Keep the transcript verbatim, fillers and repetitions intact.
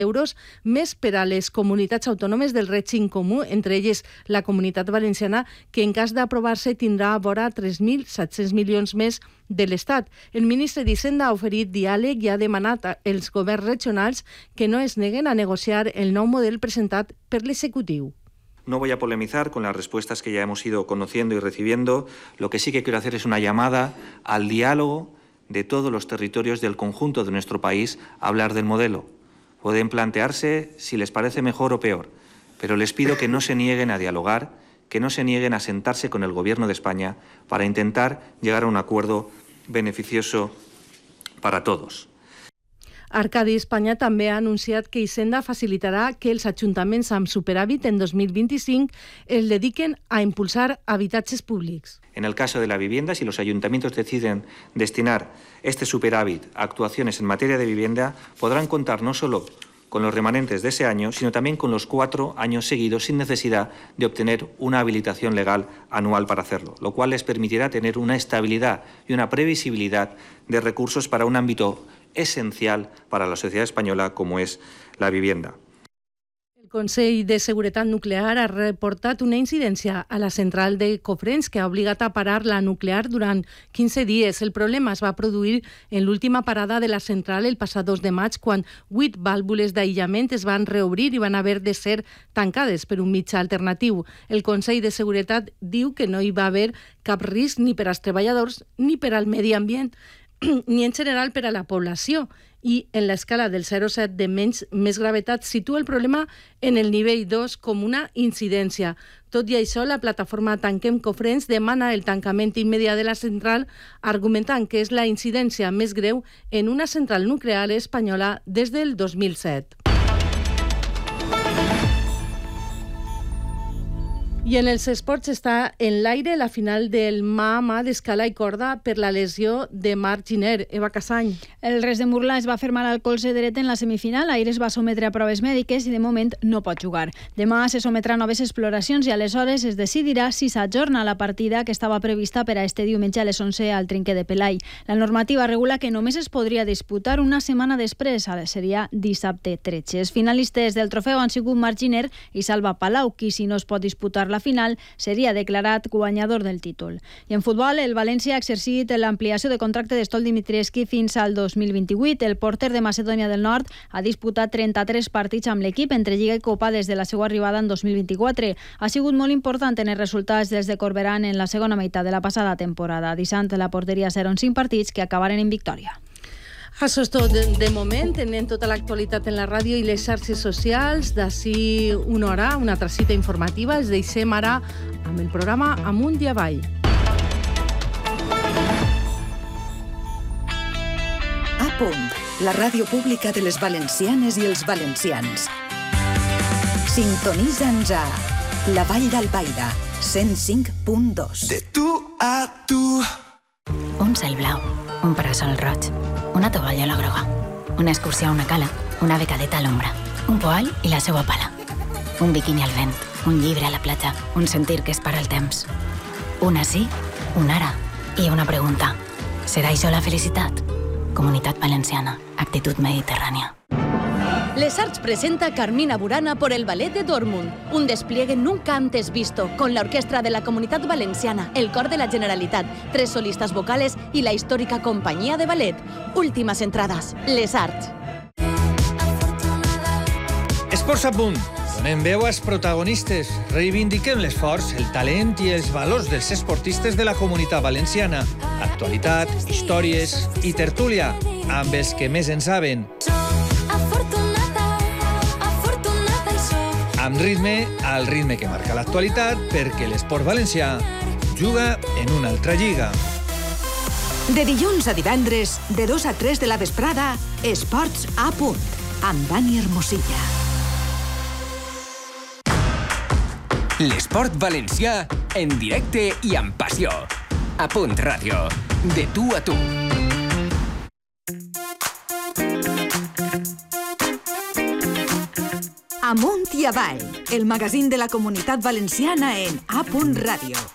euros més per a les comunitats autònomes del règim comú, entre elles la Comunitat Valenciana, que en cas d'aprovar-se tindrà a vora tres mil set-cents milions més de l'Estat. El ministre d'Hisenda ha oferit diàleg i ha demanat als governs regionals que no es neguen a negociar el nou model presentat per l'executiu. No voy a polemizar con las respuestas que ya hemos ido conociendo y recibiendo. Lo que sí que quiero hacer es una llamada al diálogo de todos los territorios del conjunto de nuestro país a hablar del modelo. Pueden plantearse si les parece mejor o peor, pero les pido que no se nieguen a dialogar, que no se nieguen a sentarse con el Gobierno de España para intentar llegar a un acuerdo beneficioso para todos. Arcadi Espanya també ha anunciat que Hisenda facilitarà que els ajuntaments amb superàvit en dos mil vint-i-cinc es dediquen a impulsar habitatges públics. En el caso de la vivienda, si los ayuntamientos deciden destinar este superávit a actuaciones en materia de vivienda, podrán contar no solo con los remanentes de ese año, sino también con los cuatro años seguidos sin necesidad de obtener una habilitación legal anual para hacerlo, lo cual les permitirá tener una estabilidad y una previsibilidad de recursos para un ámbito esencial para la sociedad española como es la vivienda. El Consell de Seguretat Nuclear ha reportat una incidència a la central de Cofrents que ha obligat a parar la nuclear durant quinze dies. El problema es va produir en l'última parada de la central el passat dos de maig, quan vuit vàlvules d'aïllament es van reobrir i van haver de ser tancades per un mitjà alternatiu. El Consell de Seguretat diu que no hi va haver cap risc ni per als treballadors ni per al medi ambient, ni en general per a la població, i en l'escala del zero coma set de menys més gravetat situa el problema en el nivell dos com una incidència. Tot i això, la plataforma Tanquem Cofrents demana el tancament immediat de la central, argumentant que és la incidència més greu en una central nuclear espanyola des del dos mil set. I en els esports està en l'aire la final del mà a mà d'escala i corda per la lesió de Marc Giner. Eva Casany. El res de Murla es va fer mal al colze dret en la semifinal. Ahir es va sometre a proves mèdiques i de moment no pot jugar. Demà se sometrà a noves exploracions i aleshores es decidirà si s'ajorna la partida que estava prevista per a este diumenge a les onze al Trinquer de Pelai. La normativa regula que només es podria disputar una setmana després, ara seria dissabte tretze. Els finalistes del trofeu han sigut Marc Giner i Salva Palau, qui si no es pot disputar la final seria declarat guanyador del títol. I en futbol, el València ha exercit l'ampliació de contracte d'Estol Dimitrievski fins al dos mil vint-i-vuit. El porter de Macedònia del Nord ha disputat trenta-tres partits amb l'equip entre Lliga i Copa des de la seva arribada en dos mil vint-i-quatre. Ha sigut molt important en els resultats dels de Corberán en la segona meitat de la passada temporada, deixant la porteria a zero en cinc partits que acabaren en victòria. Això és tot de moment. Tenem tota l'actualitat en la ràdio i les xarxes socials. D'ací una hora, una altra cita informativa. Els deixem ara amb el programa Amunt i Avall. A punt, la ràdio pública de les valencianes i els valencians. Sintonitza'ns a La Vall d'Albaida, cent cinc punt dos. De tu a tu. Un cel blau, un parasol roig, una tovallola groga, una excursió a una cala, una becadeta a l'ombra, un poal i la seua pala, un biquini al vent, un llibre a la platja, un sentir que es para el temps. Una sí, una ara i una pregunta. Serà això la felicitat? Comunitat Valenciana, actitud mediterrània. Les Arts presenta Carmina Burana por el Ballet de Dortmund, un despliegue nunca antes visto, con la orquestra de la Comunitat Valenciana, el cor de la Generalitat, tres solistas vocales y la histórica compañía de ballet. Últimas entradas, Les Arts. Esports a punt. Donem veu als protagonistes. Reivindiquem l'esforç, el talent i els valors dels esportistes de la Comunitat Valenciana. Actualitat, històries i tertúlia, amb els que més en saben. Amb ritme, al ritme que marca l'actualitat, perquè l'esport valencià juga en una altra lliga. De dilluns a divendres, de dos a tres de la vesprada, Esports a punt, amb Dani Hermosilla. L'esport valencià en directe i amb passió. A Punt Ràdio, de tu a tu. Amunt i Avall, el magazín de la Comunitat Valenciana en A Punt Ràdio.